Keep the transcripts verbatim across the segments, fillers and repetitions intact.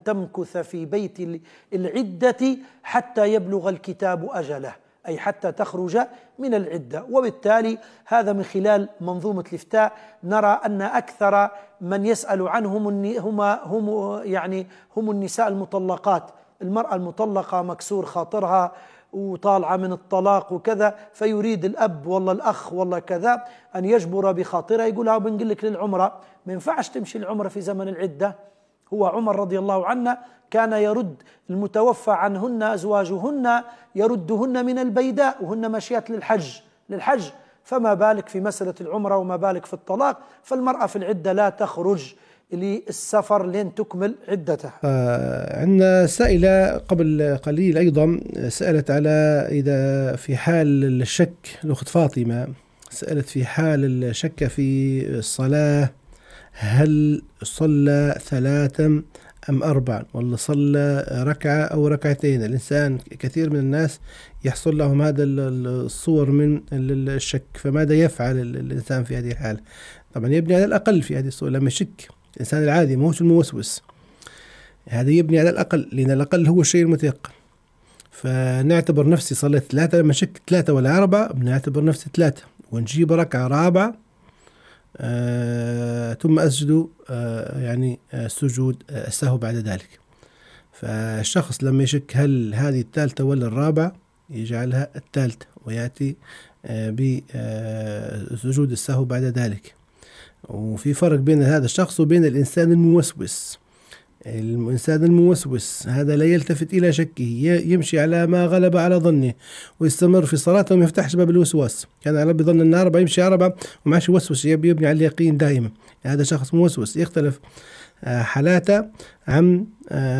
تمكث في بيت العدة حتى يبلغ الكتاب أجله، أي حتى تخرج من العدة. وبالتالي هذا من خلال منظومة الإفتاء نرى أن أكثر من يسأل عنهم هم هم يعني هم النساء المطلقات، المرأة المطلقة مكسور خاطرها وطالعة من الطلاق وكذا، فيريد الأب والله الأخ والله كذا أن يجبر بخاطرها، يقولها بنقول لك للعمرة ما ينفعش تمشي العمرة في زمن العدة. هو عمر رضي الله عنه كان يرد المتوفى عنهن أزواجهن يردهن من البيداء وهن ماشيات للحج للحج فما بالك في مسألة العمرة وما بالك في الطلاق. فالمرأة في العدة لا تخرج للسفر لين تكمل عدتها. آه عندنا سائلة قبل قليل أيضا سألت على إذا في حال الشك، الأخت فاطمة سألت في حال الشك في الصلاة هل صلى ثلاثا أم أربعا، ولا صلى ركعة أو ركعتين. الإنسان كثير من الناس يحصل لهم هذا الصور من الشك، فماذا يفعل الإنسان في هذه الحالة؟ طبعا يبني على الأقل في هذه الصورة. لما يشك الإنسان العادي ما هوش الموسوس، هذا يبني على الأقل، لأن الأقل هو الشيء المتيقن. فنعتبر نفسي صليت ثلاثة، لما شك ثلاثة ولا أربعة بنعتبر نفسي ثلاثة، ونجيب ركعة رابعة آه ثم أسجد آه يعني آه سجود آه السهو بعد ذلك. فالشخص لما يشك هل هذه الثالثة ولا الرابعة يجعلها الثالثة ويأتي آه بسجود السهو بعد ذلك. وفي فرق بين هذا الشخص وبين الإنسان الموسوس. الإنسان الموسوس هذا لا يلتفت إلى شكه، يمشي على ما غلب على ظنه ويستمر في صلاته وما يفتحش باب الوسواس. كان على بظن أن أربعة يمشي أربعة وماشي يوسوس، يبني على اليقين دائما. هذا شخص موسوس يختلف حالاته عن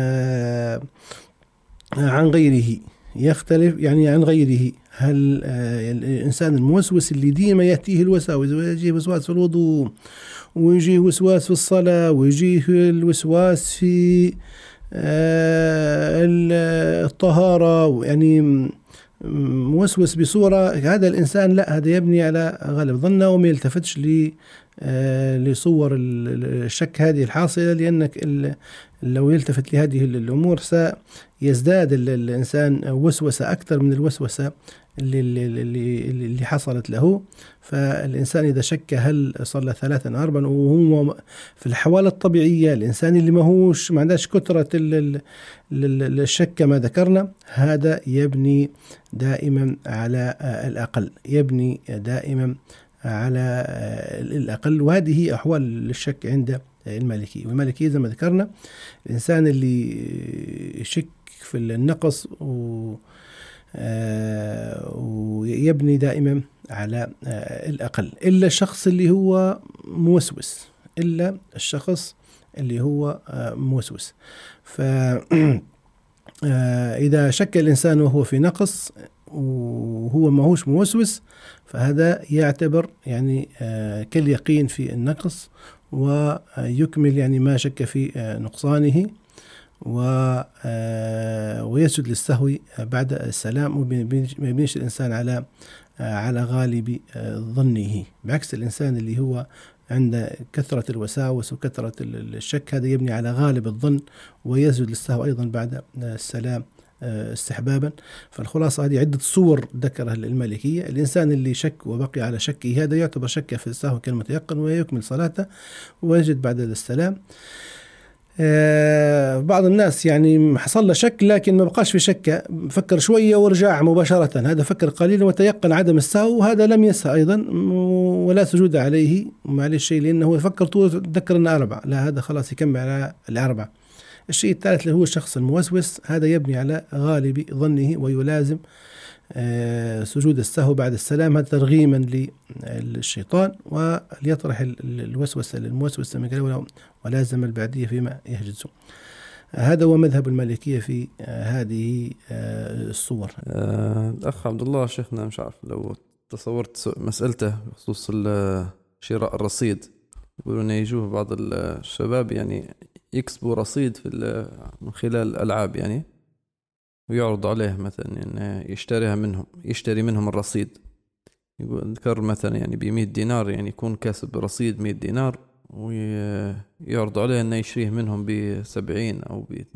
عن غيره، يختلف يعني عن غيره. هل الإنسان الموسوس اللي ديما يأتيه الوساوس، ويجيه وسواس في الوضوء، ويجيه وسواس في الصلاة، ويجيه الوسواس في الطهارة، يعني موسوس بصورة، هذا الإنسان لا، هذا يبني على غالب ظنه وما يلتفتش لصور الشك هذه الحاصلة. لأنك لو يلتفت لهذه الأمور سيزداد الإنسان وسوسة أكثر من الوسوسة اللي, اللي, اللي حصلت له. فالإنسان إذا شك هل صلى ثلاثا أربعا وهو في الحوالة الطبيعية، الإنسان اللي ما هوش ما عندهش كثرة الشك كما ذكرنا، هذا يبني دائما على الأقل، يبني دائما على الأقل. وهذه هي أحوال الشك عند المالكية. والمالكية زي ما ذكرنا الإنسان اللي يشك في النقص و ويبني دائما على الأقل، إلا الشخص اللي هو موسوس، إلا الشخص اللي هو موسوس. فإذا شك الإنسان وهو في نقص وهو ما هوش موسوس، فهذا يعتبر يعني كاليقين في النقص، ويكمل يعني ما شك في نقصانه، ويسجد للسهو بعد السلام. وما يبنيش الإنسان على على غالب ظنه، بعكس الإنسان اللي هو عند كثرة الوساوس وكثرة الشك، هذا يبني على غالب الظن ويسجد للسهو أيضا بعد السلام استحبابا. فالخلاصة هذه عدة صور ذكرها المالكية. الإنسان اللي شك وبقي على شكه هذا يعتبر شك في السهو كالمتيقن، ويكمل صلاته ويسجد بعد السلام. آه بعض الناس يعني حصل له شك لكن ما بقاش في شك، فكر شوية ورجع مباشرة، هذا فكر قليلا وتيقن عدم السهو، وهذا لم يسهى أيضا ولا سجود عليه ومعليه شيء، لأنه يفكر طول تذكر أنه أربعة، لا هذا خلاص يكمل على الأربعة. الشيء الثالث اللي هو الشخص الموسوس، هذا يبني على غالب ظنه ويلازم آه سجود السهو بعد السلام، هذا ترغيما للشيطان وليطرح الوسوسة للموسوس ولازم البعدية فيما يحجزه. هذا هو مذهب المالكية في آه هذه آه الصور. آه الأخ عبد الله شيخنا، مش عارف لو تصورت مسألته بخصوص شراء الرصيد، يقولون يجوه بعض الشباب يعني يكسبوا رصيد في من خلال الألعاب يعني، ويعرض عليه مثلا يعني يشتريها منهم، يشتري منهم الرصيد. يقول ذكر مثلا يعني بمئة دينار، يعني يكون كاسب رصيد مئة دينار، ويعرض عليه أنه يشريه منهم بسبعين أو